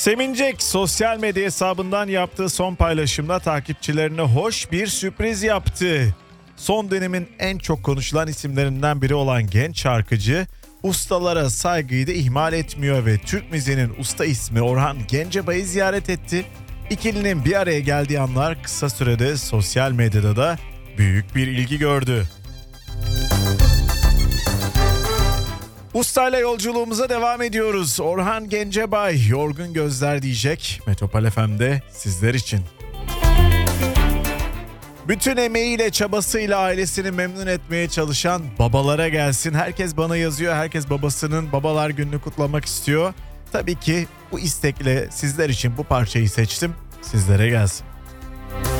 Semincek sosyal medya hesabından yaptığı son paylaşımda takipçilerine hoş bir sürpriz yaptı. Son dönemin en çok konuşulan isimlerinden biri olan genç şarkıcı, ustalara saygıyı da ihmal etmiyor ve Türk müziğinin usta ismi Orhan Gencebay'ı ziyaret etti. İkilinin bir araya geldiği anlar kısa sürede sosyal medyada da büyük bir ilgi gördü. Ustayla yolculuğumuza devam ediyoruz. Orhan Gencebay, Yorgun Gözler diyecek. Metropol FM'de sizler için. Bütün emeğiyle, çabasıyla ailesini memnun etmeye çalışan babalara gelsin. Herkes bana yazıyor. Herkes babasının Babalar Günü'nü kutlamak istiyor. Tabii ki bu istekle sizler için bu parçayı seçtim. Sizlere gelsin.